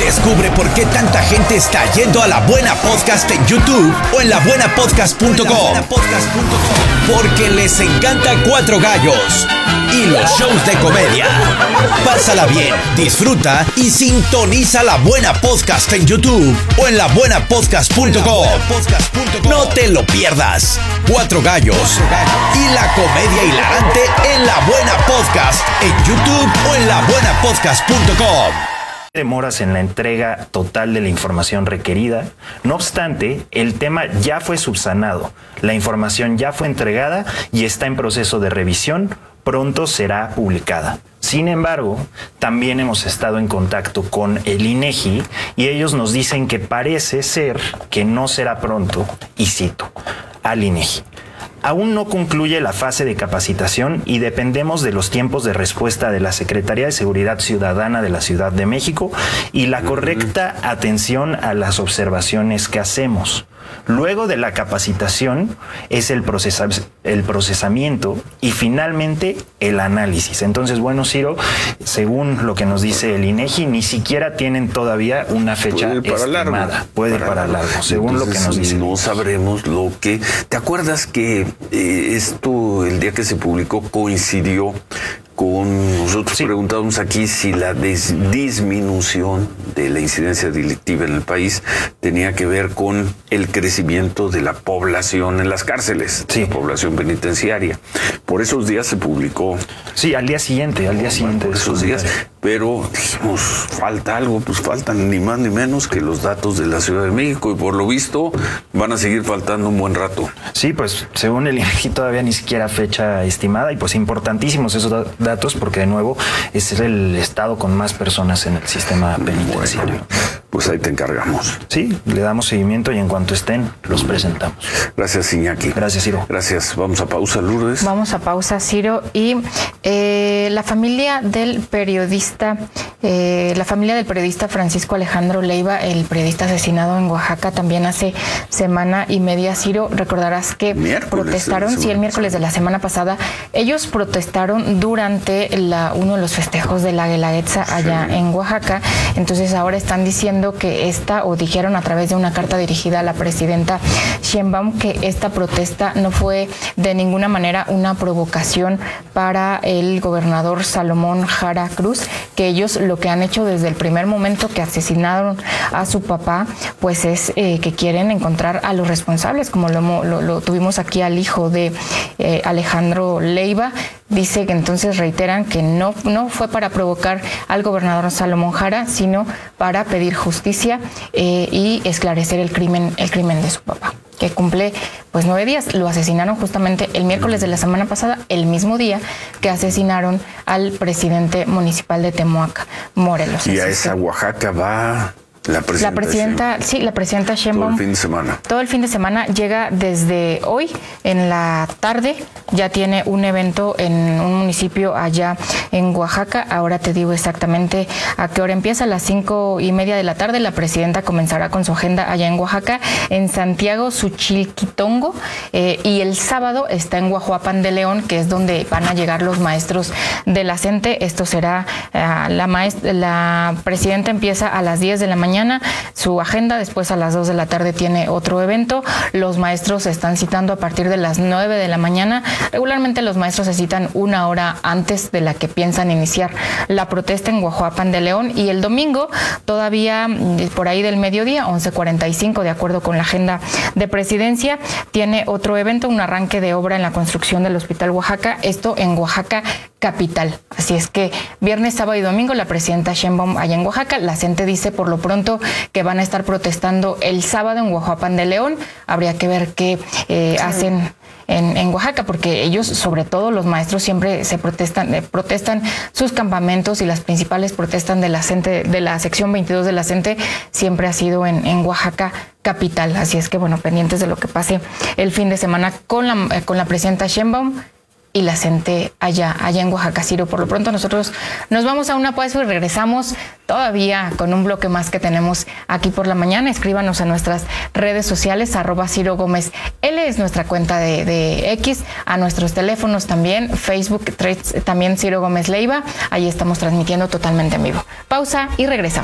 Descubre por qué tanta gente está yendo a La Buena Podcast en YouTube o en labuenapodcast.com. Porque les encanta Cuatro Gallos y los shows de comedia. Pásala bien, disfruta y sintoniza La Buena Podcast en YouTube o en labuenapodcast.com. No te lo pierdas. Cuatro Gallos y la comedia hilarante en La Buena Podcast en YouTube o en labuenapodcast.com. Demoras en la entrega total de la información requerida. No obstante, el tema ya fue subsanado, la información ya fue entregada y está en proceso de revisión. Pronto será publicada. Sin embargo, también hemos estado en contacto con el INEGI y ellos nos dicen que parece ser que no será pronto, y cito al INEGI. Aún no concluye la fase de capacitación y dependemos de los tiempos de respuesta de la Secretaría de Seguridad Ciudadana de la Ciudad de México y la correcta atención a las observaciones que hacemos. Luego de la capacitación es el procesamiento y finalmente el análisis. Entonces, bueno, Ciro, según lo que nos dice el INEGI, ni siquiera tienen todavía una fecha estimada. Puede ir para largo, según lo que nos dice. No sabremos lo que... ¿Te acuerdas que esto, el día que se publicó, coincidió con nosotros? Sí. Preguntábamos aquí si la disminución de la incidencia delictiva en el país tenía que ver con el crecimiento de la población en las cárceles, sí, la población penitenciaria. Por esos días se publicó. Sí, al día siguiente por esos días. Pero dijimos, falta algo, pues faltan ni más ni menos que los datos de la Ciudad de México y por lo visto van a seguir faltando un buen rato. Sí, pues según el INEGI todavía ni siquiera fecha estimada y pues importantísimos esos datos porque de nuevo es el estado con más personas en el sistema penitenciario. Bueno, pues ahí te encargamos. Sí, le damos seguimiento y en cuanto estén los presentamos. Gracias, Iñaki. Gracias, Ciro. Gracias. Vamos a pausa, Lourdes. Vamos a pausa, Ciro. Y la familia del periodista Francisco Alejandro Leiva, el periodista asesinado en Oaxaca también hace semana y media, Ciro, recordarás que protestaron, el miércoles de la semana pasada, ellos protestaron durante uno de los festejos de la Guelaguetza allá en Oaxaca. Entonces ahora están diciendo que dijeron a través de una carta dirigida a la presidenta Sheinbaum que esta protesta no fue de ninguna manera una provocación para el gobernador Salomón Jara Cruz, que ellos lo que han hecho desde el primer momento que asesinaron a su papá, pues es que quieren encontrar a los responsables, como lo tuvimos aquí al hijo de Alejandro Leiva. Dice que entonces reiteran que no fue para provocar al gobernador Salomón Jara, sino para pedir justicia y esclarecer el crimen de su papá, que cumple pues 9 días. Lo asesinaron justamente el miércoles de la semana pasada, el mismo día que asesinaron al presidente municipal de Temoac, Morelos. Y a esa Oaxaca va la presidenta Sheinbaum. Todo el fin de semana. Todo el fin de semana, llega desde hoy en la tarde, ya tiene un evento en un municipio allá en Oaxaca. Ahora te digo exactamente a qué hora empieza. A las 5:30 de la tarde la presidenta comenzará con su agenda allá en Oaxaca, en Santiago Suchilquitongo, y el sábado está en Guajuapan de León, que es donde van a llegar los maestros de la CENTE. Esto será, la presidenta empieza a las 10 de la mañana su agenda, después a las 2 de la tarde tiene otro evento. Los maestros se están citando a partir de las 9 de la mañana. Regularmente los maestros se citan 1 hora antes de la que piensan iniciar la protesta en Guajuapan de León, y el domingo todavía por ahí del mediodía, 11:45, de acuerdo con la agenda de presidencia, tiene otro evento, un arranque de obra en la construcción del Hospital Oaxaca, esto en Oaxaca capital. Así es que viernes, sábado y domingo la presidenta Sheinbaum allá en Oaxaca. La CENTE dice por lo pronto que van a estar protestando el sábado en Guajuapan de León. Habría que ver qué hacen en Oaxaca, porque ellos, sobre todo los maestros, siempre se protestan sus campamentos, y las principales protestas de la CENTE, de la sección 22 de la CENTE, siempre ha sido en Oaxaca capital. Así es que bueno, pendientes de lo que pase el fin de semana con la presidenta Sheinbaum y la CENTE allá en Oaxaca, Ciro. Por lo pronto nosotros nos vamos a una pausa y regresamos todavía con un bloque más que tenemos aquí por la mañana. Escríbanos a nuestras redes sociales, @Ciro Gómez L es nuestra cuenta de X, a nuestros teléfonos también, Facebook, también Ciro Gómez Leiva. Ahí estamos transmitiendo totalmente en vivo. Pausa y regresamos.